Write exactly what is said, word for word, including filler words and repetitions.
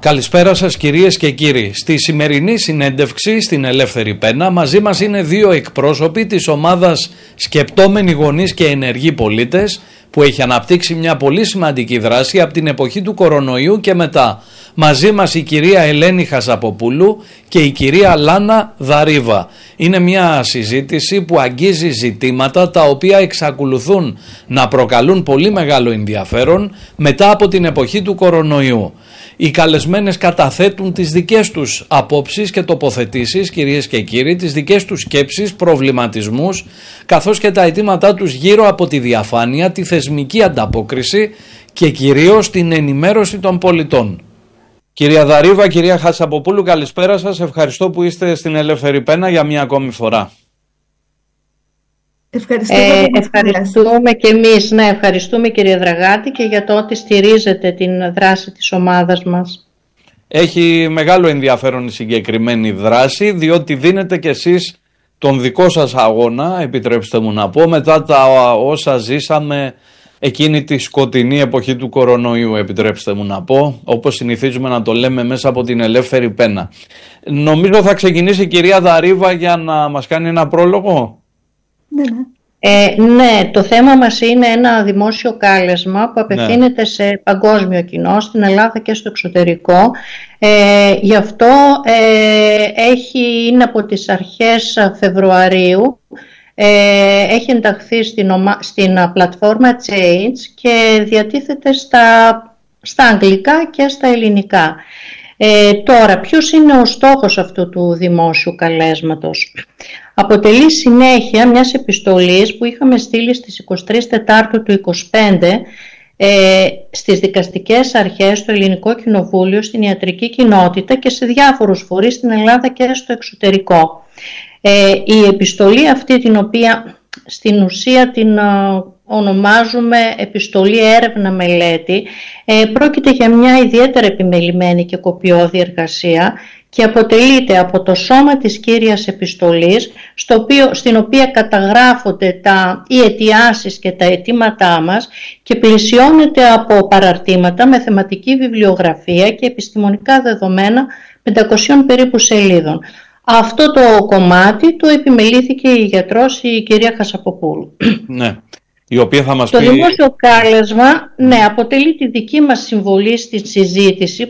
Καλησπέρα σας κυρίες και κύριοι. Στη σημερινή συνέντευξη στην Ελεύθερη Πένα μαζί μας είναι δύο εκπρόσωποι της ομάδας Σκεπτόμενοι Γονείς και Ενεργοί Πολίτες που έχει αναπτύξει μια πολύ σημαντική δράση από την εποχή του κορονοϊού και μετά. Μαζί μας η κυρία Ελένη Χασαποπούλου και η κυρία Λάνα Δαρίβα. Είναι μια συζήτηση που αγγίζει ζητήματα τα οποία εξακολουθούν να προκαλούν πολύ μεγάλο ενδιαφέρον μετά από την εποχή του κορονοϊού. Οι καλεσμένες καταθέτουν τις δικές τους απόψεις και τοποθετήσεις, κυρίες και κύριοι, τις δικές τους σκέψεις, προβληματισμούς, καθώς και τα αιτήματά τους γύρω από τη διαφάνεια, τη θεσμική ανταπόκριση και κυρίως την ενημέρωση των πολιτών. Κυρία Δαρίβα, κυρία Χασαποπούλου, καλησπέρα σας. Ευχαριστώ που είστε στην Ελεύθερη Πένα για μια ακόμη φορά. Ευχαριστούμε, ε, ευχαριστούμε και εμείς, ναι, ευχαριστούμε κύριε Δραγάτη και για το ότι στηρίζετε την δράση της ομάδας μας. Έχει μεγάλο ενδιαφέρον η συγκεκριμένη δράση, διότι δίνετε κι εσείς τον δικό σας αγώνα, επιτρέψτε μου να πω, μετά τα όσα ζήσαμε εκείνη τη σκοτεινή εποχή του κορονοϊού, επιτρέψτε μου να πω, όπως συνηθίζουμε να το λέμε μέσα από την Ελεύθερη Πένα. Νομίζω θα ξεκινήσει η κυρία Δαρίβα για να μας κάνει ένα πρόλογο. Ναι, ναι. Ε, ναι, το θέμα μας είναι ένα δημόσιο κάλεσμα που απευθύνεται ναι. σε παγκόσμιο κοινό, στην Ελλάδα και στο εξωτερικό. Ε, γι' αυτό ε, έχει, είναι από τις αρχές Φεβρουαρίου, ε, έχει ενταχθεί στην, ομα, στην πλατφόρμα Change και διατίθεται στα, στα αγγλικά και στα ελληνικά. Ε, τώρα, ποιος είναι ο στόχος αυτού του δημόσιου καλέσματος? Αποτελεί συνέχεια μιας επιστολής που είχαμε στείλει στις εικοστή τρίτη Τετάρτου του είκοσι πέντε ε, στις δικαστικές αρχές, στο Ελληνικό Κοινοβούλιο, στην ιατρική κοινότητα και σε διάφορους φορείς στην Ελλάδα και στο εξωτερικό. Ε, η επιστολή αυτή, την οποία στην ουσία την ονομάζουμε επιστολή έρευνα μελέτη, ε, πρόκειται για μια ιδιαίτερα επιμελημένη και κοπιώδη εργασία και αποτελείται από το σώμα της κύριας επιστολής, στο οποίο, στην οποία καταγράφονται τα, οι αιτιάσεις και τα αιτήματά μας και πλησιώνεται από παραρτήματα με θεματική βιβλιογραφία και επιστημονικά δεδομένα πεντακόσιων περίπου σελίδων. Αυτό το κομμάτι το επιμελήθηκε η γιατρός, η κυρία Χασαποπούλου. Ναι. Η οποία θα μας το πει... δημόσιο κάλεσμα ναι, αποτελεί τη δική μας συμβολή στη συζήτηση